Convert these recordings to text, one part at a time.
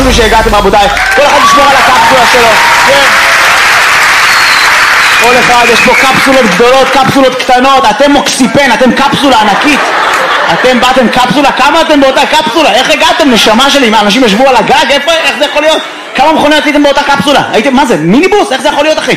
לי שהגעתם רבותיי. כל אחד ישמור על הקפסולה שלו. כן. כל אחד, יש פה קפסולות גדולות, קפסולות קטנות, אתם מוקסיפן, אתם קפסולה ענקית. אתם באתם קפסולה, כמה אתם באותה קפסולה? איך הגעתם? נשמה שלי, מה, אנשים ישבו על הגג? איפה, איך זה יכול להיות? כמה מכוניות הייתם באותה קפסולה? הייתם, מה זה, מיניבוס? איך זה יכול להיות, אחי?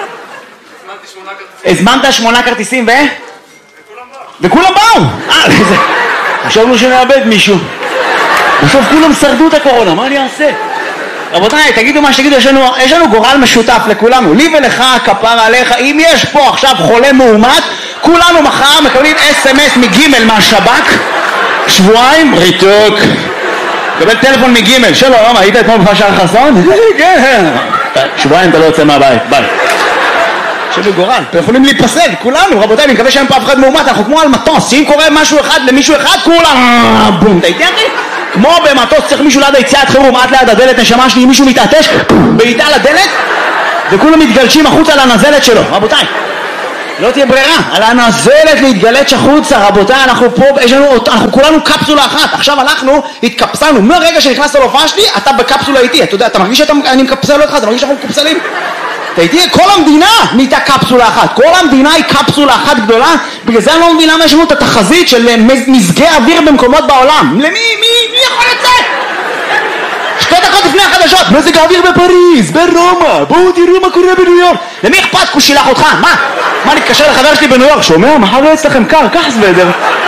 הזמנת 8 כרטיסים ו? וכולם באו! חשבנו שנאבד מישהו. בסוף כולם שרדו את הקורונה, מה אני אעשה? רבותיי, תגידו מה שתגידו, יש לנו גורל משותף לכולנו, לי ולך, כפרה עליך. אם יש פה עכשיו חולה מאומת, כולנו מחר מקבלים SMS מגימל מהשב"כ, שבועיים, ריתוק. קבל טלפון מגימל, שלום, היית אתמול בפרשת חסון? כן, שבועיים אתה לא יוצא מהבית, ביי. שבו גורל, אתם יכולים להיפסד, כולנו, רבותיי, אני מקווה שאין פה אף אחד מאומת, אנחנו כמו על מטוס, שאם קורה משהו אחד למישהו אחד, כולם, בום, אתה איתי אחי? כמו במטוס צריך מישהו ליד היציאת חירום, עד ליד הדלת, נשמה שלי, אם מישהו מתעטש, בעיטה לדלת, וכולם מתגלשים החוצה על הנזלת שלו, רבותיי. לא תהיה ברירה, על הנזלת להתגלש החוצה, רבותיי, אנחנו פה, אנחנו כולנו קפסולה אחת, עכשיו אנחנו התקפסלנו, מהרגע שנכנסת להופעה שלי, אתה בקפסולה איתי, אתה יודע, אתה מרגיש שאני מקפסל אותך, אתה מרגיש שאנחנו מקפסלים? אתה איתי, כל המדינה נהייתה קפסולה אחת, כל המדינה היא קפסולה אחת גדולה, בגלל זה אני לא מבין למה יש לנו את התחזית של מזגי אוויר במקומות בעולם. למי? מי יכול לצאת? 2 דקות לפני החדשות, מזג האוויר בפריז, ברומא, בואו תראו מה קורה בניו יורק. למי אכפת? הוא שילח אותך, מה נתקשר לחבר שלי בניו יורק, שומע? מחר לא יצא לכם קר, קח סוודר.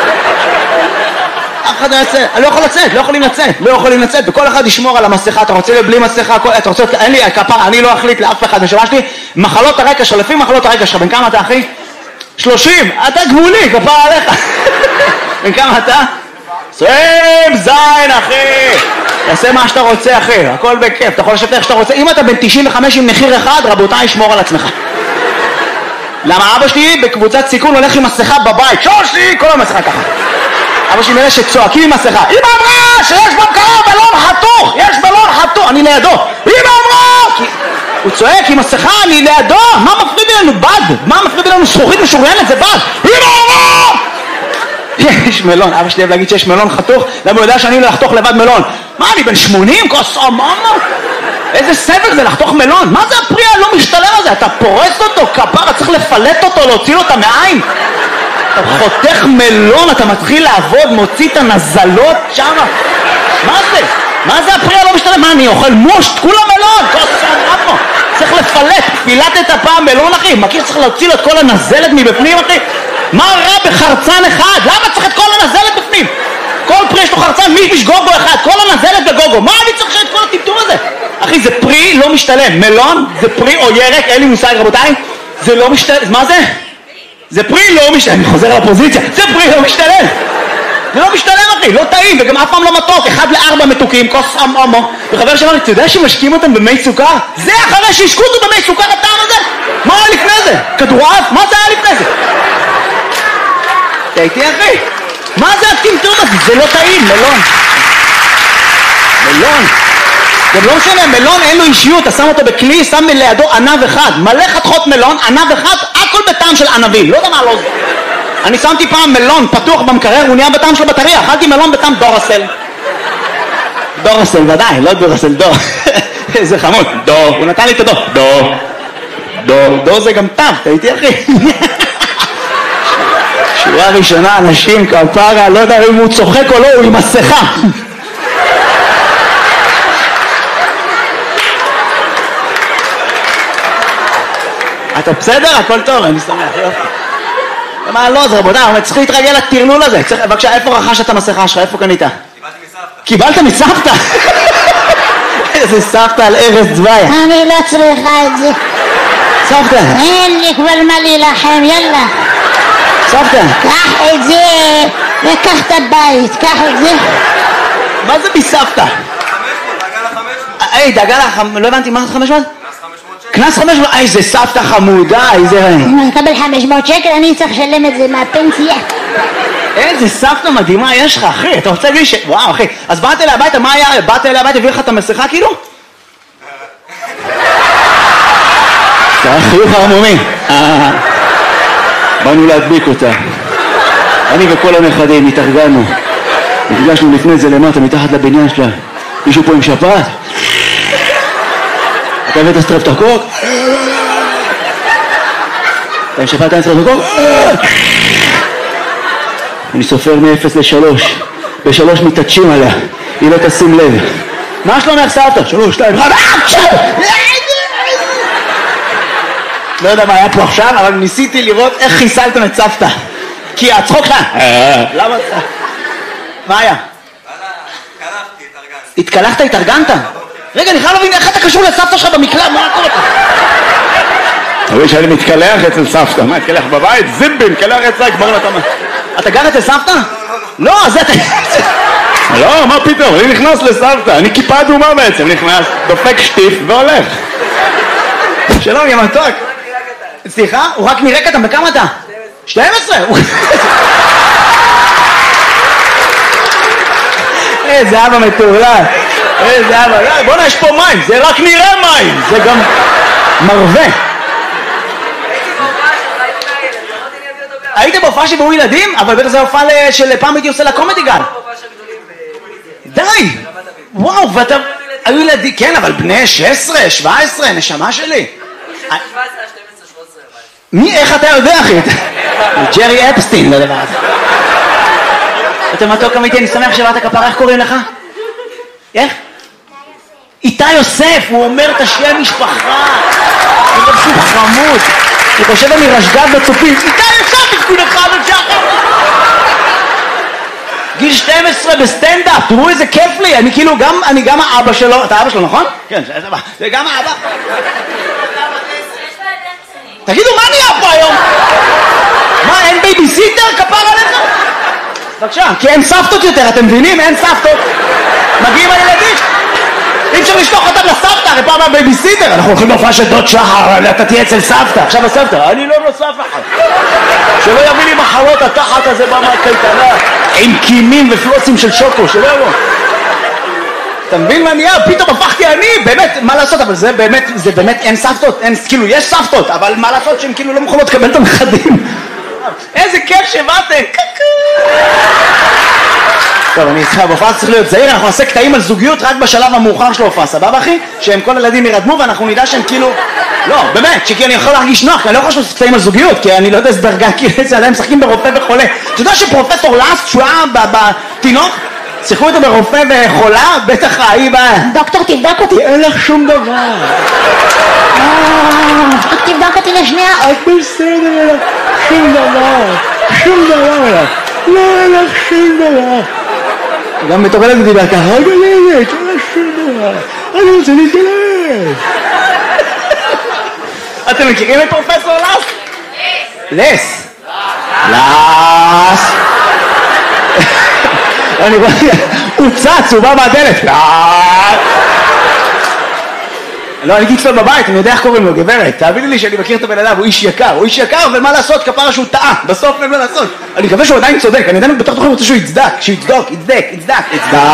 אף אחד לא יצא, אני לא יכולים לצאת, וכל אחד ישמור על המסכה, אתה רוצה בלי מסכה, אתה רוצה, אין לי כפרה, אני לא אחליט לאף אחד, נשמה שלי, מחלות הרקע שלך, לפי מחלות הרקע שלך, בן כמה אתה אחי? 30, אתה גבולי, כפרה עליך. בן כמה אתה? 20 זין אחי, תעשה מה שאתה רוצה אחי, הכל בכיף, אתה יכול לשבת איך שאתה רוצה, אם אתה בן 95 עם מחיר אחד, רבותיי, שמור על עצמך. למה אבא שלי בקבוצת סיכון הולך עם מסכה בבית, שושי, כל המסכה ככה. אבא שלי מאלה שצועקים עם מסכה, אמא אמרה שיש במקרה בלון חתוך, יש בלון חתוך, אני לידו, אמא אמרה, הוא צועק עם מסכה, אני לידו, מה מפריד לנו בד? מה מפריד לנו זכוכית משוריינת? זה בד, אמא אמרה! יש מלון, אבא שלי אוהב להגיד שיש מלון חתוך, למה הוא יודע שאני לא לחתוך לבד מלון? מה, אני בן 80? כוס אממה? איזה סבל זה לחתוך מלון? מה זה הפרי הלא משתלם הזה? אתה פורס אותו, כפרה, צריך לפלט אותו, להוציא לו את המעיים. אתה חותך מלון, אתה מתחיל לעבוד, מוציא את הנזלות שם. מה זה? מה זה הפרי הלא משתלם? מה, אני אוכל מושט? כולה מלון, כוס אממה. צריך לפלט, פילטת הפעם מלון אחי, מכיר צריך להוציא לו את כל הנזלת מבפנים אחי? מה רע בחרצן אחד? למה צריך את כל הנזלת בפנים? כל פרי יש לו חרצן, יש גוגו אחד, כל הנזלת בגוגו, מה אני צריך את כל הטמטום הזה? אחי, זה פרי לא משתלם, מלון זה פרי או ירק, אין לי מושג רבותיי, זה לא משתלם, מה זה? זה פרי לא משתלם, אני חוזר לפוזיציה, זה פרי לא משתלם, זה לא משתלם אחי, לא טעים, וגם אף פעם לא מתוק, 1-4 מתוקים, כוס אמו, וחבר שאמר לי, אתה יודע שמשקים אותם במי סוכר? זה אחרי שהשקו אותו במי סוכר הטעם הזה? מה היה לפני זה? כדורעף? מה זה היה לפני זה? אתה איתי אחי? מה זה הטמטום הזה? זה לא טעים, מלון. זה לא משנה, מלון אין לו אישיות, אתה שם אותו בכלי, שם לידו ענב אחד, מלא חתכות מלון, ענב אחד, הכל בטעם של ענבים, לא יודע מה לא זה. אני שמתי פעם מלון פתוח במקרר, הוא נהיה בטעם של בטריה, אכלתי מלון בטעם דורסל. דורסל, ודאי, לא דורסל, דור. איזה חמוד, דור, הוא נתן לי את הדור. דור זה גם טב, אתה איתי אחי? שורה ראשונה, אנשים כפרה, לא יודע אם הוא צוחק או לא, הוא עם מסכה. אתה בסדר? הכל טוב, אני שמח, יופי. מה לא, זה רבודה, צריך להתרגל לטרלול הזה. בבקשה, איפה רכשת את המסכה שלך? איפה קנית? קיבלת מסבתא? איזה סבתא על ארז דווי. אני לא צריכה את זה. סבתא. אין לי כבר מה להילחם, יאללה. סבתא. קח את זה וקח את הבית, קח את זה. מה זה מסבתא? 500, דאגה ל-500. לא הבנתי, מה זה 500? קנס 500, איזה סבתא חמודה, איזה... אם אני אקבל 500 שקל, אני צריך לשלם את זה מהפנסיה. איזה סבתא מדהימה יש לך, אחי, אתה רוצה להגיד ש... וואו, אחי, אז באת אליי הביתה, מה היה? באת אליי הביתה, הביא לך את המסכה כאילו? זה היה חיוך ערמומי. באנו להדביק אותה. אני וכל הנכדים התארגנו. נפגשנו לפני זה למטה, מתחת לבניין שלה. מישהו פה עם שפעת? אתה הבאת סטרפטוקוק? אתה עם שפעת אין סטרפטוקוק? אני סופר מ-0 ל-3. ב-3 מתעטשים עליה, היא לא תשים לב. מה שלומך סבתא? 3, 2, 1, לא יודע מה היה פה עכשיו, אבל ניסיתי לראות איך חיסלתם את סבתא. כי הצחוק כאן. למה? מה היה? קלחתי, התארגנתי. התקלחת, התארגנת? רגע, אני חייב להבין איך אתה קשור לסבתא שלך במקלט, מה קורה פה? אבל שאני מתקלח אצל סבתא, מה, התקלח בבית? זיבי, מתקלח אצלה, כבר לא תמה. אתה גר אצל סבתא? לא, זה אתה... לא, מה פתאום, אני נכנס לסבתא, אני כיפה אדומה בעצם, נכנס, דופק שטיף והולך. שלום, יא מתוק. סליחה? הוא רק נראה קטן, בכמה אתה? 12? איזה אבא מטורלל. איזה אבא, בוא'נה, יש פה מים, זה רק נראה מים, זה גם מרווה. היית בהופעה שבאו ילדים? אבל בטח זה הופעה של פעם הייתי עושה לקומדי גל. די! וואו, ואתה... היו ילדים, כן, אבל בני 16, 17, נשמה שלי. 17, 12, 13. מי, איך אתה יודע, אחי? ג'רי אפסטין, לדבר הזה. אתה מתוק אמיתי, אני שמח שבאת כפרה, איך קוראים לך? איך? איתי יוסף, הוא אומר את השם משפחה. הוא אומר שהוא חמוד. אני חושב אני רשגב בצופים. איתי יוסף, תפקוד אחד ושחר. גיל 12 בסטנדאפ, תראו איזה כיף לי. אני גם האבא שלו. אתה אבא שלו, נכון? כן, זה גם האבא. תגידו, מה נהיה פה היום? מה, אין בייביסיטר? כפר עליך? בבקשה, כי אין סבתות יותר, אתם מבינים? אין סבתות. מגיעים הילדים. אי אפשר לשלוח אותם לסבתא, הרי פעם הבייביסיטר. אנחנו הולכים להופעה של דוד שחר, אתה תהיה אצל סבתא. עכשיו הסבתא, אני לא נוסף לך. שלא יביא לי מחלות התחת הזה מהקייטנה, עם קימים ופלוסים של שוקו, שלא יבוא. אתה מבין מה נהיה? פתאום הפכתי אני, באמת, מה לעשות? אבל זה באמת אין סבתות, כאילו יש סבתות, אבל מה לעשות שהן כאילו לא מוכנות לקבל את הנכדים? איזה כיף שבאתם! טוב, אני איתך, בהופעה צריך להיות זהיר, אנחנו נעשה קטעים על זוגיות רק בשלב המאוחר של ההופעה, סבבה אחי? שהם כל הילדים ירדמו ואנחנו נדע שהם כאילו... לא, באמת, שכי אני יכול להרגיש נוח, כי אני לא יכול לעשות קטעים על זוגיות, כי אני לא יודע איזה דרגה, כי איזה עליהם משחקים ברופא וחולה. אתה יודע שפרופסור לאסט, שהוא היה בתינוק, שיחקו איתו ברופא וחולה, בטח ההיא דוקטור, תבדוק אותי. אין לך שום דבר. תבדוק אותי לשנייה. את בסדר, שום דבר. שום דבר. לא, אין לך שום דבר. גם בתור ילד דיבר ככה, רגע לילד, אין לך שום דבר. אני רוצה להתגלש. אתם מכירים את פרופסור לס? לס. לס. הוא צץ, הוא בא מהדלת. לא, אני גיצפל בבית, אני יודע איך קוראים לו, גברת. תאמיני לי שאני מכיר את הבן אדם, הוא איש יקר, ומה לעשות, כפרה שהוא טעה, בסוף אין מה לעשות. אני מקווה שהוא עדיין צודק, אני עדיין בתוך תוכן רוצה שהוא יצדק, יצדק.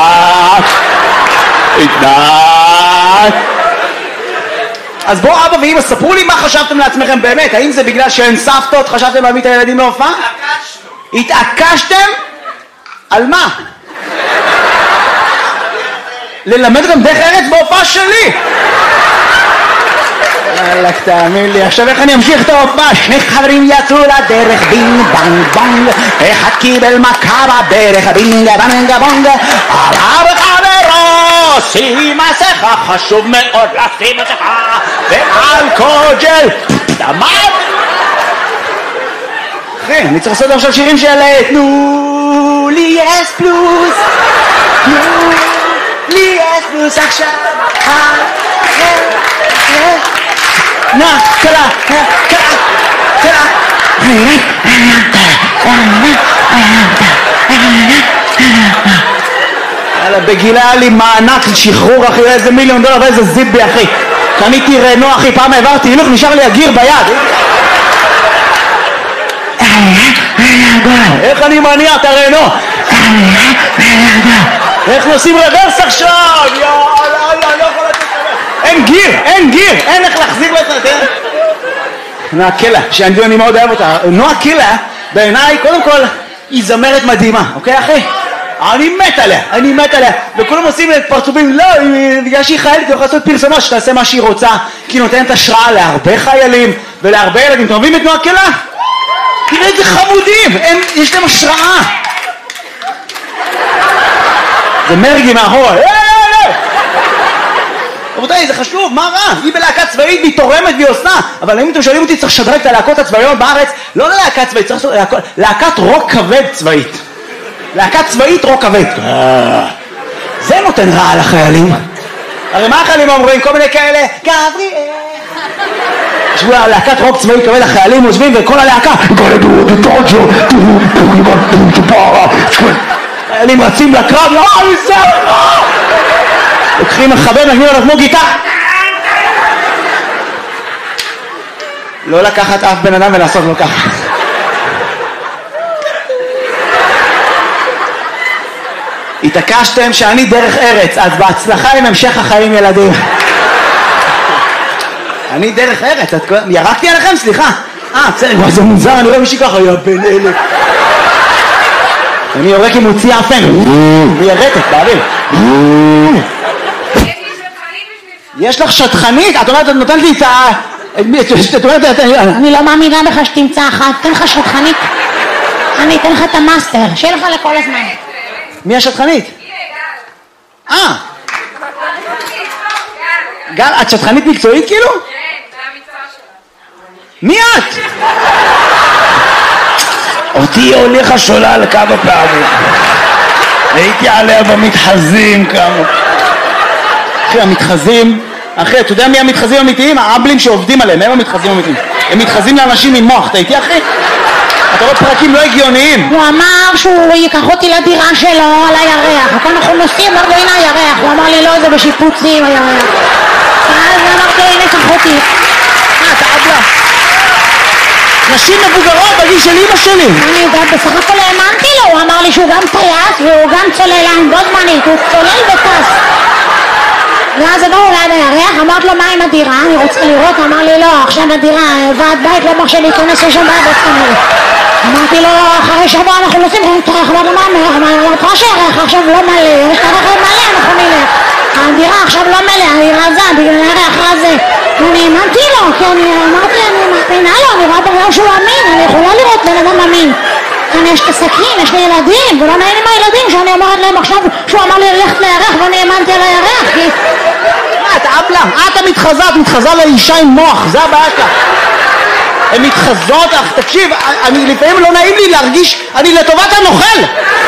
אז בואו אבא ואמא, ספרו לי מה חשבתם לעצמכם באמת, האם זה בגלל שאין סבתות, חשבתם להביא את הילדים להופעה? התעקשתם? על מה? ללמד גם דרך ארץ בהופעה שלי. אלק, תאמין לי, עכשיו איך אני אמשיך את ההופעה? שני חברים יצאו לדרך, בינג בנג בונג, אחד קיבל מכה בברך, בינג בנג בונג, עבר חברו, שים מסכה, חשוב מאוד לשים מסכה, ואלכוג'ל, דמד. אחי, אני צריך לעשות עכשיו שירים של תנו לי אס פלוס, תנו לי אס פלוס עכשיו, קלה. בגילה היה לי מענק שחרור אחי, איזה $1,000,000 ואיזה זיבי אחי. קניתי רנו אחי, פעם העברתי הילוך, נשאר לי הגיר ביד. איך אני מניע את הרנו? איך נוסעים רוורס עכשיו? יאללה, לא יכול לתת לך. אין גיר, אין איך להחזיר לך, תראה. נועה קילה, שאני מאוד אוהב אותה. נועה קילה, בעיניי, קודם כל, היא זמרת מדהימה, אוקיי אחי? אני מת עליה, וכולם עושים את פרצופים, לא, בגלל שהיא חיילת, היא יכולה לעשות פרסומות שתעשה מה שהיא רוצה, כי היא נותנת השראה להרבה חיילים ולהרבה ילדים. אתם אוהבים את נועה קירל? תראה איזה חמודים, יש להם השראה. זה מרגי מאחורה, רבותיי, זה חשוב, מה רע? היא בלהקה צבאית והיא תורמת והיא עושה, אבל אם אתם שואלים אותי, צריך לשדרג את הלהקות הצבאיות בארץ, לא ללהקה צבאית, צריך לעשות להקת רוק כבד צבאית. להקת צבאית רוק כבד. זה נותן רע לחיילים. הרי מה החיילים אומרים? כל מיני כאלה, גבריאל. ישבו להקת רוק צבאית כבד, החיילים עוזבים וכל הלהקה, חיילים רצים לקרב, לוקחים מחבר, נגנים עליו כמו גיטה. לא לקחת אף בן אדם ולעשות לו ככה. התעקשתם שאני דרך ארץ, אז בהצלחה עם המשך החיים ילדים. אני דרך ארץ, ירקתי עליכם? סליחה. בסדר, זה מוזר, אני רואה מישהי ככה, יא בן אלה. אני יורק עם מוציא אפן, מיירטת באוויר. יש לך שטחנית? את אומרת, את נותנת לי את ה... אני לא מאמינה בך שתמצא אחת, תן לך שטחנית. אני אתן לך את המאסטר, שיהיה לך לכל הזמן. מי השטחנית? גל, את שטחנית מקצועית כאילו? כן, זה המקצוע שלה. מי את? אותי הוליכה שולל כמה פעמים. הייתי עליה במתחזים כמה. אחי, המתחזים, אחי, אתה יודע מי המתחזים האמיתיים? האבלים שעובדים עליהם, הם המתחזים האמיתיים. הם מתחזים לאנשים עם מוח, אתה איתי אחי? אתה רואה פרקים לא הגיוניים. הוא אמר שהוא ייקח אותי לדירה שלו על הירח, הכל אנחנו נוסעים, אמר לו הנה הירח, הוא אמר לי לא, זה בשיפוצים הירח. אז אמרתי לו הנה קח אותי. אתה אבלה. נשים מבוגרות בגיל של אמא שלי. אני יודעת, בסך הכל האמנתי לו, הוא אמר לי שהוא גם טייס והוא גם צוללן, בו זמנית, הוא צולל וטס. ואז עברנו ליד הירח, אמרת לו מה עם הדירה, אני רוצה לראות, אמר לי לא, עכשיו הדירה, ועד בית לא מרשה להיכנס לשם בעבוד כנראה. אמרתי לו, אחרי שבוע אנחנו נוסעים, אמרתי לו מה אומר, אמרתי לך שהירח עכשיו לא מלא, יש את הרכב מלא, אנחנו נלך. הדירה עכשיו לא מלא, אני רזה, בגלל הירח רזה. ואני האמנתי לו, כי אני אמרתי, אני מאמינה לו, אני רואה בגלל שהוא אמין, אני יכולה לראות בן אדם אמין. אני יש את הסכין, יש לי ילדים, ולא נעים עם הילדים שאני אומרת להם עכשיו שהוא אמר לי ללכת לירח ואני האמנתי על הירח, כי... את אבלה, את מתחזה לאישה עם מוח, זה הבעיה שלך. הן מתחזות, תקשיב, לפעמים לא נעים לי להרגיש, אני לטובת הנוכל.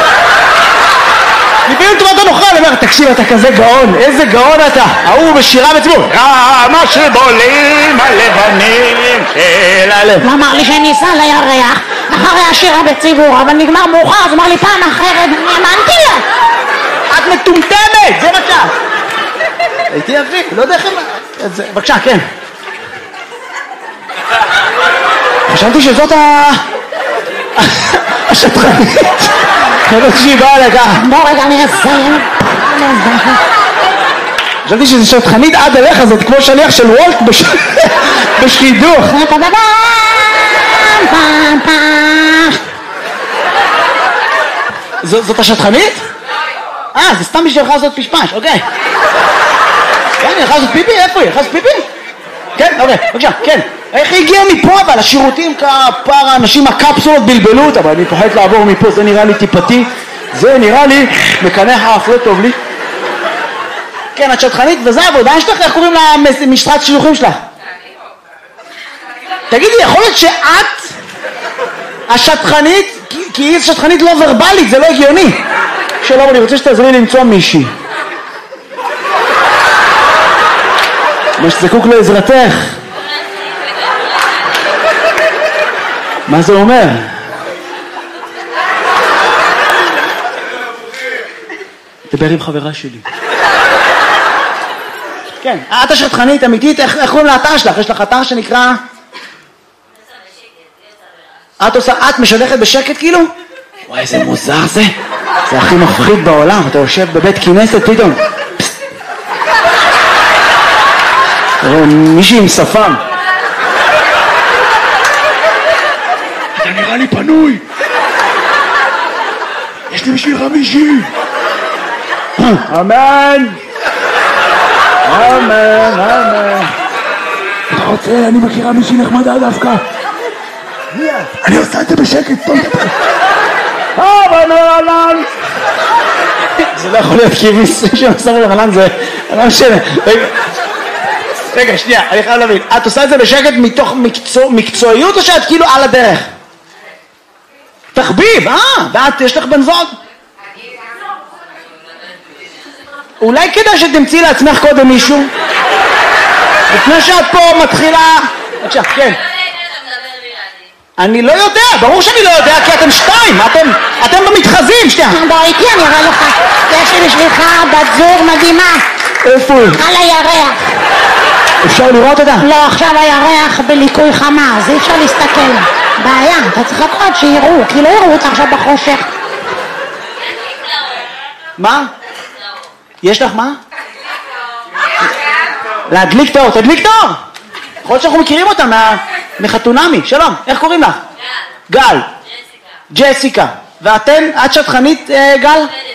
לפעמים לטובת הנוכל, אני אומר, תקשיב, אתה כזה גאון, איזה גאון אתה. ההוא בשירה בציבור, מה שבולים הלבנים של הלב. הוא אמר לי שאני אסע לירח אחרי השירה בציבור, אבל נגמר מאוחר, אז אמר לי פעם אחרת, אני האמנתי לה. את מטומטמת, זה מה שאת. הייתי אחי, לא יודע איך הם... בבקשה, כן. חשבתי שזאת השטחנית. חשבתי שהיא באה לכך. בוא רגע, אני אסיים. חשבתי שזה שטחנית עד אליך, זאת כמו שליח של וולט בשידוך. זאת השטחנית? זה סתם בשביל לך לעשות פשפש, אוקיי. כן, היא הלכה לעשות פיפי? איפה היא? הלכה לעשות פיפי? כן, אוקיי, בבקשה, כן. איך היא הגיעה מפה? אבל השירותים כפר האנשים הקפסולות בלבלו אותה, אבל אני פוחד לעבור מפה, זה נראה לי טיפתי, זה נראה לי מקנח האף, לא טוב לי. כן, את שטחנית, וזה העבודה שלך, איך קוראים למשרת שילוחים שלך? תגידי, יכול להיות שאת השטחנית, כי היא שטחנית לא ורבלית, זה לא הגיוני. שלום, אני רוצה שתעזרי לי למצוא מישהי. מה שזקוק לעזרתך. מה זה אומר? דבר עם חברה שלי. כן, את השטחנית אמיתית, איך קוראים לאתר שלך? יש לך אתר שנקרא... את משדכת בשקט כאילו? וואי, איזה מוזר זה. זה הכי מפחיד בעולם, אתה יושב בבית כנסת פתאום. מישהי עם שפם. אתה נראה לי פנוי. יש לי בשבילך מישהי. אמן. אמן, אמן. אתה רוצה, אני מכירה מישהי נחמדה דווקא. אני עושה את זה בשקט, טוב. אמן. זה לא יכול להיות כי מישהו שמסר לרלן זה לא משנה. רגע, שנייה, אני חייב להבין. את עושה את זה בשקט מתוך מקצועיות או שאת כאילו על הדרך? תחביב, ואת, יש לך בן זוג? אולי כדאי שתמצאי לעצמך קודם מישהו? לפני שאת פה מתחילה... בבקשה, כן. אני לא יודע, ברור שאני לא יודע, כי אתם שתיים, אתם במתחזים, שנייה. בוא איתי, אני אראה לך. יש לי בשבילך בת זוג מדהימה. איפה היא? על הירח. אפשר לראות אותה? לא, עכשיו הירח בליקוי חמה, אז אי אפשר להסתכל. בעיה, אתה צריך לקרוא שיראו, כי לא יראו אותה עכשיו בחושך. מה? יש לך מה? להדליק תור, תדליק תור! יכול להיות שאנחנו מכירים אותה מחתונמי. שלום, איך קוראים לך? גל. ג'סיקה. ואתן? את שטחנית, גל?